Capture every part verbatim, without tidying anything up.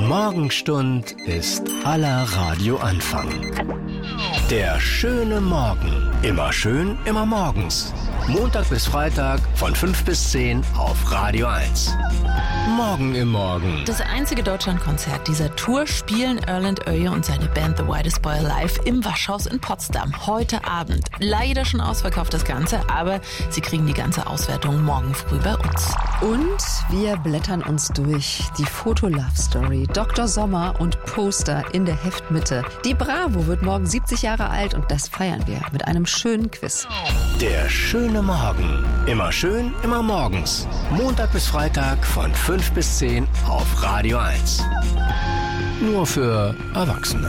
Morgenstund ist aller Radioanfang. Der schöne Morgen. Immer schön, immer morgens. Montag bis Freitag von fünf bis zehn auf Radio eins. Morgen im Morgen. Das einzige Deutschlandkonzert dieser Tour spielen Erland Øye und seine Band The Whitest Boy live im Waschhaus in Potsdam. Heute Abend. Leider schon ausverkauft das Ganze, aber sie kriegen die ganze Auswertung morgen früh bei uns. Und wir blättern uns durch die Foto-Love-Story. Doktor Sommer und Poster in der Heftmitte. Die Bravo wird morgen siebzig Jahre alt und das feiern wir mit einem schönen Quiz. Der schöne Morgen. Immer schön, immer morgens. Montag bis Freitag von fünf bis zehn auf Radio eins. Nur für Erwachsene.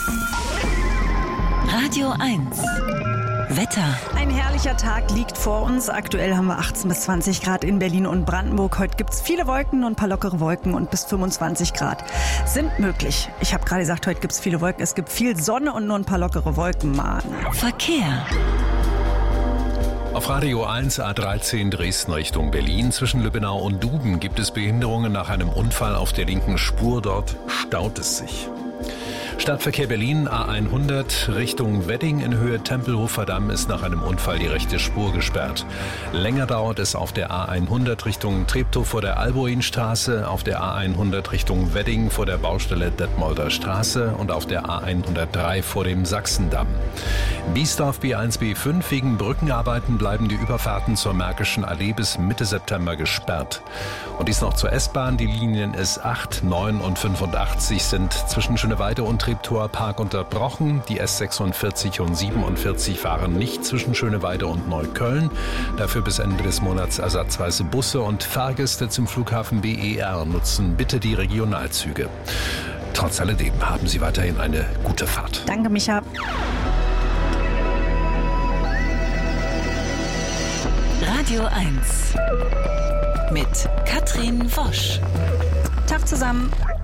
Radio eins. Wetter. Ein herrlicher Tag liegt vor uns. Aktuell haben wir achtzehn bis zwanzig Grad in Berlin und Brandenburg. Heute gibt es viele Wolken und ein paar lockere Wolken und bis fünfundzwanzig Grad sind möglich. Ich habe gerade gesagt, heute gibt es viele Wolken. Es gibt viel Sonne und nur ein paar lockere Wolken. Mann. Verkehr. Auf Radio eins A dreizehn Dresden Richtung Berlin. Zwischen Lübbenau und Duben gibt es Behinderungen nach einem Unfall auf der linken Spur. Dort staut es sich. Stadtverkehr Berlin A hundert Richtung Wedding in Höhe Tempelhofer Damm ist nach einem Unfall die rechte Spur gesperrt. Länger dauert es auf der A hundert Richtung Treptow vor der Alboinstraße, auf der A hundert Richtung Wedding vor der Baustelle Detmolder Straße und auf der A hundertdrei vor dem Sachsendamm. Biesdorf B eins B fünf wegen Brückenarbeiten bleiben die Überfahrten zur Märkischen Allee bis Mitte September gesperrt. Und dies noch zur S-Bahn. Die Linien S acht, neun und fünfundachtzig sind zwischen Schöneweide und Treptower Park unterbrochen. Die S sechsundvierzig und siebenundvierzig fahren nicht zwischen Schöneweide und Neukölln. Dafür bis Ende des Monats ersatzweise Busse und Fahrgäste zum Flughafen B E R nutzen bitte die Regionalzüge. Trotz alledem haben Sie weiterhin eine gute Fahrt. Danke, Micha. Radio eins mit Katrin Wosch. Tag zusammen.